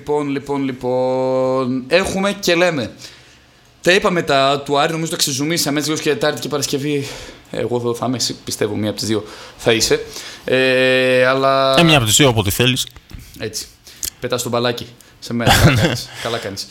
Λοιπόν. Έχουμε και λέμε. Τα είπαμε του Άρη, νομίζω τα ξεζουμίσαμε έτσι λίγο και Τετάρτη και Παρασκευή. Εγώ εδώ θα είμαι, εσύ πιστεύω, μία από τις δύο θα είσαι. Αλλά. Μία από τις δύο, όποτε θέλεις. Έτσι. Πετάς τον μπαλάκι σε μένα. Καλά κάνεις.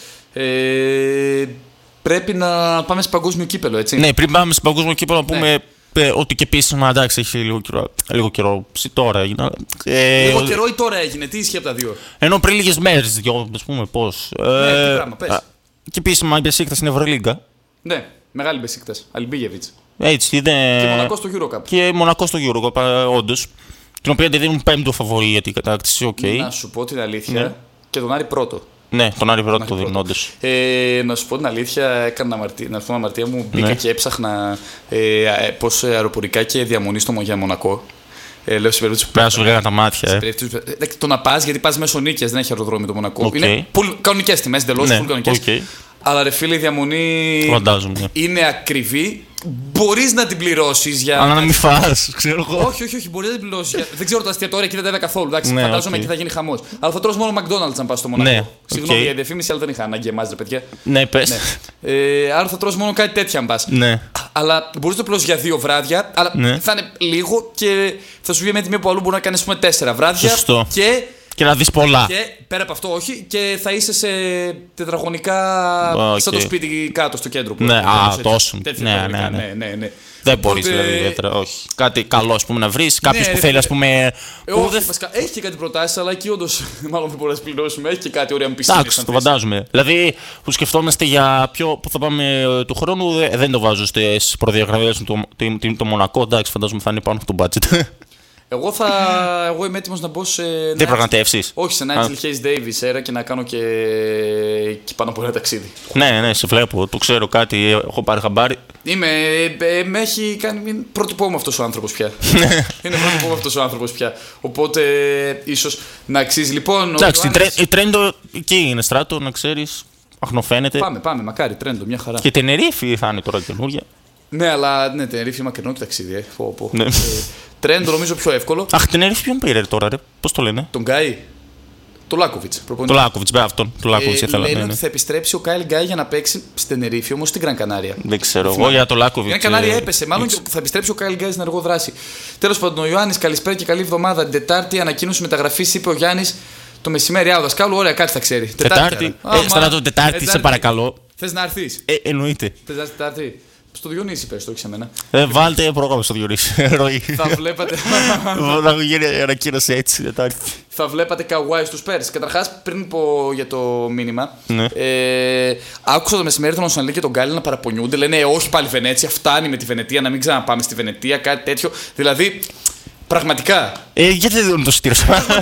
Πρέπει να πάμε σε παγκόσμιο κύπελο, έτσι. Ναι, πριν πάμε σε παγκόσμιο κύπελο να πούμε ότι και επίσημα εντάξει, έχει λίγο καιρό. Τώρα έγινε. Λίγο καιρό ή τώρα έγινε, τι ισχύει από τα δύο. Ενώ πριν λίγες μέρες, ας πούμε πώς. Τι πράγμα, πες. Και επίσημα η Μπεσίκτας στην Ευρωλίγκα. Ναι, μεγάλη Μπεσίκτας. Αλιμπίγεβιτς. Έτσι, Και Μονακό στο EuroCup. Και Μονακό στο EuroCup, όντως. Την οποία τη δίνουν πέμπτο φαβορί για την κατάκτηση, Να σου πω την αλήθεια. Ναι. Και τον Άρη πρώτο. Ναι, τον Άρη πρώτο το δίνουν, όντως. Να σου πω την αλήθεια, έκανα την αμαρτία μου. Μπήκα και έψαχνα πώς αεροπορικά και διαμονή για Μονακό. Λέω σε περίπτωση που. Πρέπει να σου λέγανε τα μάτια. Το να πας, γιατί πας μέσω νίκες, δεν έχει αεροδρόμιο το Μονακό. Είναι κανονικές τιμές, εντελώς κανονικές. Αλλά ρε φίλε, η διαμονή είναι ακριβή. Μπορείς να την πληρώσεις για. Αλλά να μην φας, ξέρω εγώ. Όχι, μπορείς να την πληρώσεις. Δεν ξέρω τα εστιατόρια εκεί δεν τα είδα καθόλου. Εντάξει, φαντάζομαι εκεί θα γίνει χαμός. Αλλά θα τρως μόνο McDonald's αν πας στο Μονακό. Ναι, συγγνώμη για διαφήμιση, αλλά δεν είχα ανάγκη εμάς, ρε παιδιά. Ναι, πες. Άρα θα τρως μόνο κάτι τέτοια αν πας. Ναι. Αλλά μπορείς να το πληρώσεις για 2 βράδια. Αλλά θα είναι λίγο και θα σου βγει με τιμή που αλλού μπορεί να κάνεις 4 βράδια. Σωστό. Και να δεις πολλά. Και πέρα από αυτό, όχι, και θα είσαι σε τετραγωνικά. Σαν το σπίτι κάτω στο κέντρο. Ναι, τόσο. Ναι. Δεν μπορείς δηλαδή ιδιαίτερα, όχι. Κάτι καλό, ας πούμε, να βρεις. Κάποιος που θέλει, ας πούμε. Έχει και κάτι προτάσεις, αλλά εκεί όντως μάλλον δεν μπορούμε να πληρώσουμε. Έχει και κάτι ωραία με πισίνες. Εντάξει, το φαντάζομαι. Δηλαδή, που σκεφτόμαστε για που θα πάμε του χρόνου, δεν το βάζω στις προδιαγραφές το Μονακό. Εντάξει, φαντάζομαι θα είναι πάνω από το budget. Εγώ είμαι έτοιμος να μπω σε. Δεν προγραμματεύσεις. Όχι, σε Nigel Hayes Davis και να κάνω και πάνω από ένα ταξίδι. Ναι, σε βλέπω. Το ξέρω κάτι. Έχω πάρει χαμπάρι. Με έχει κάνει. Πρότυπό μου αυτός ο άνθρωπος πια. Είναι πρότυπό μου αυτός ο άνθρωπος πια. Οπότε ίσως να αξίζει. Λοιπόν. Εντάξει, η Τρέντο εκεί είναι, Στράτο, να ξέρεις. Αχνοφαίνεται. Πάμε, μακάρι, Τρέντο, μια χαρά. Και Τενερίφη θα είναι τώρα καινούργια. Ναι, αλλά Τενερίφη μακρινό και ταξίδι. Τρέντο νομίζω πιο εύκολο. Αχ, Τενερίφη ποιον πήρε τώρα, ρε. Πώς το λένε. Τον Γκάι. Το Λάκοβιτς. Το Λάκοβιτς, αυτόν. Το Λάκοβιτς ήθελα. Λένε ότι θα επιστρέψει ο Κάιλ Γκάι για να παίξει στην Τενερίφη, όμως στην Γκραν Κανάρια. Δεν ξέρω. Εγώ για το Λάκοβιτς. Η Γκραν Κανάρια έπεσε. Μάλλον θα επιστρέψει ο Κάιλ Γκάι στην ενεργό δράση. Τέλος πάντων, ο Ιωάννης, καλησπέρα και καλή εβδομάδα. Την Τετάρτη ανακοίνωση μεταγραφής, είπε ο Γιάννης το μεσημέρι. Α, δασκάλου, ωραία, κάτι θα ξέρει. Τετάρτη. Στράτο, Τετάρτη, σε παρακαλώ. Θες να έρθεις. Εννοείται. Θες να έρθεις Τετάρτη. Στο Διονύση πες, το έχεις εμένα. Βάλτε πρόγραμμα στο Διονύση. Θα βλέπατε. Θα γίνει ανακοίνωση έτσι. Θα βλέπατε Καουάι στους Πέρς. Καταρχάς, πριν πω για το μήνυμα, άκουσα το μεσημέρι τον Οσανλή και τον Γκάλι να παραπονιούνται. Λένε όχι πάλι Βενέτσια, φτάνει με τη Βενετία, να μην ξαναπάμε στη Βενετία, κάτι τέτοιο. Δηλαδή, πραγματικά. Γιατί δεν δίνουν το στήριο.